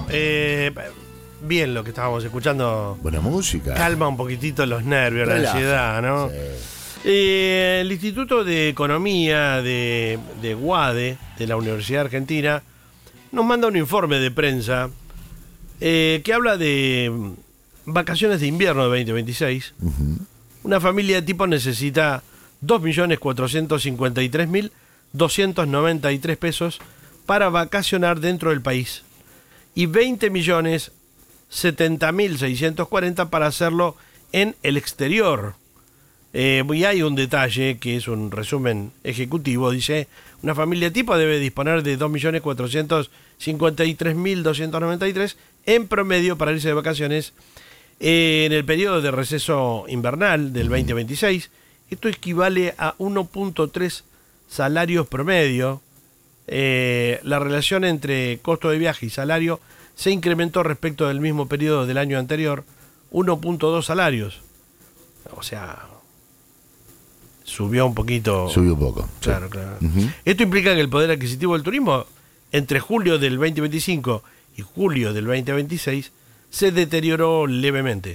Bueno, bien lo que estábamos escuchando. Buena música. Calma un poquitito los nervios, la ansiedad, ¿no? Sí. El Instituto de Economía de UADE, de la Universidad Argentina, nos manda un informe de prensa que habla de vacaciones de invierno de 2026. Uh-huh. Una familia de tipo necesita 2.453.293 pesos para vacacionar dentro del país y 20.070.640 para hacerlo en el exterior. Y hay un detalle que es un resumen ejecutivo. Dice, una familia tipo debe disponer de 2.453.293 en promedio para irse de vacaciones en el periodo de receso invernal del 2026. Esto equivale a 1.3 salarios promedio. La relación entre costo de viaje y salario se incrementó respecto del mismo periodo del año anterior, 1.2 salarios. O sea, subió un poquito. Subió un poco. Claro, sí. claro. Uh-huh. Esto implica que el poder adquisitivo del turismo entre julio del 2025 y julio del 2026 se deterioró levemente.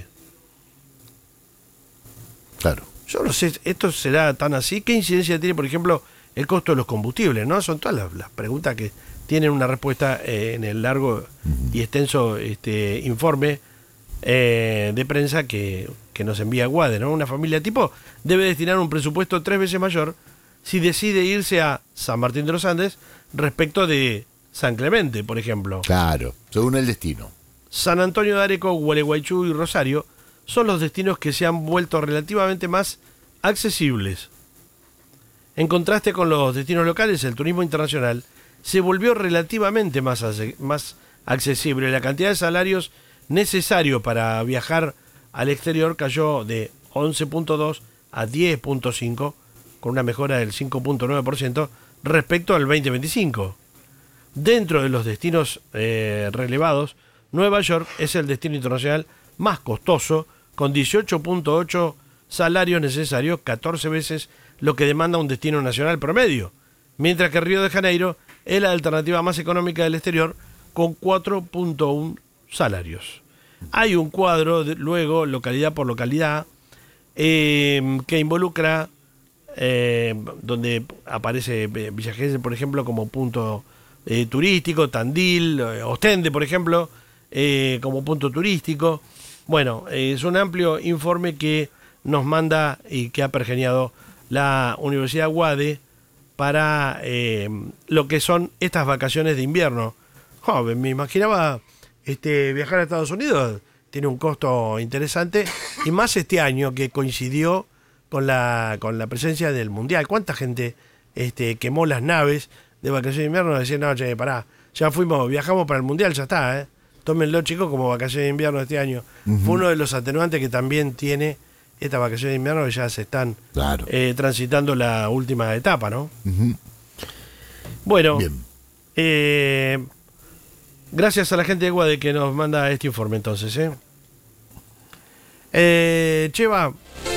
Claro. Yo no sé, ¿esto será tan así? ¿Qué incidencia tiene, por ejemplo, el costo de los combustibles? ¿No? Son todas las preguntas que tienen una respuesta en el largo y extenso informe de prensa que nos envía UADE, ¿no? Una familia tipo debe destinar un presupuesto 3 veces mayor si decide irse a San Martín de los Andes respecto de San Clemente, por ejemplo. Claro, según el destino. San Antonio de Areco, Gualeguaychú y Rosario son los destinos que se han vuelto relativamente más accesibles. En contraste con los destinos locales, el turismo internacional se volvió relativamente más accesible. La cantidad de salarios necesario para viajar al exterior cayó de 11.2 a 10.5, con una mejora del 5.9% respecto al 2025. Dentro de los destinos relevados, Nueva York es el destino internacional más costoso, con 18.8 salarios necesarios, 14 veces lo que demanda un destino nacional promedio, mientras que Río de Janeiro es la alternativa más económica del exterior, con 4.1 salarios. Hay un cuadro, luego, localidad por localidad, que involucra, donde aparece Villa Gesell, por ejemplo, como punto turístico, Tandil, Ostende, por ejemplo, como punto turístico. Bueno, es un amplio informe que nos manda y que ha pergeñado la Universidad UADE para lo que son estas vacaciones de invierno. Joven, me imaginaba viajar a Estados Unidos, tiene un costo interesante, y más este año que coincidió con la presencia del Mundial. ¿Cuánta gente quemó las naves de vacaciones de invierno? Decían, no, che, pará, ya viajamos para el Mundial, ya está, tómenlo, chicos, como vacaciones de invierno este año. Uh-huh. Fue uno de los atenuantes que también tiene esta vacaciones de invierno, que ya se están transitando la última etapa, ¿no? Uh-huh. Bueno, bien. Gracias a la gente de UADE que nos manda este informe, entonces, Cheva.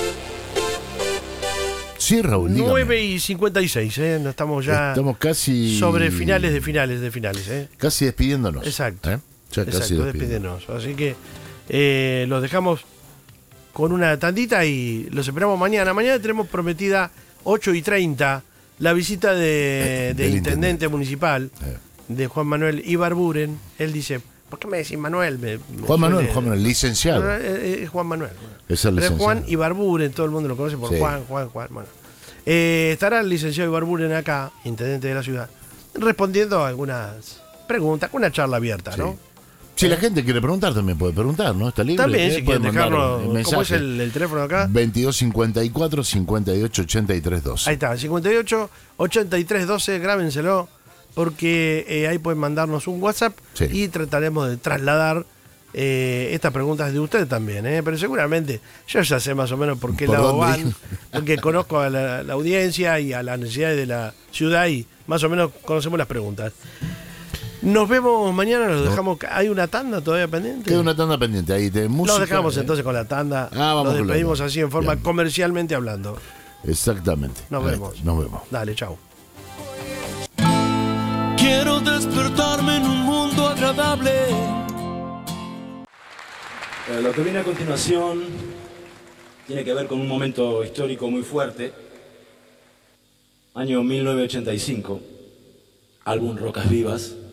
Sí, Raúl, 9:56, no estamos casi sobre finales de finales, Casi despidiéndonos. Exacto. Ya casi despidiéndonos. Así que los dejamos con una tandita y los esperamos mañana. Mañana tenemos prometida 8:30 la visita del intendente municipal, de Juan Manuel Ibarburen. Él dice, ¿por qué me decís Manuel? Juan Manuel, licenciado. Juan Manuel. Es el licenciado. Juan Ibarburen, todo el mundo lo conoce por Juan. Bueno. Estará el licenciado Ibarburen acá, intendente de la ciudad, respondiendo a algunas preguntas, con una charla abierta, ¿no? Si la gente quiere preguntar, también puede preguntar, ¿no? Está libre. También, si quieren dejarnos, ¿cómo es el teléfono acá? 2254 58 83 12. Ahí está, 58 83 12, grábenselo, porque ahí pueden mandarnos un WhatsApp y trataremos de trasladar estas preguntas de ustedes también, pero seguramente yo ya sé más o menos por qué lado van, porque conozco a la audiencia y a las necesidades de la ciudad y más o menos conocemos las preguntas. Nos vemos mañana, los dejamos. ¿Hay una tanda todavía pendiente? Queda una tanda pendiente ahí de música. Los dejamos entonces con la tanda. Vamos, nos despedimos así en forma comercialmente hablando. Exactamente. Nos vemos. Nos vemos. Dale, chau. Quiero despertarme en un mundo agradable Lo que viene a continuación tiene que ver con un momento histórico muy fuerte. Año 1985, álbum Rocas Vivas.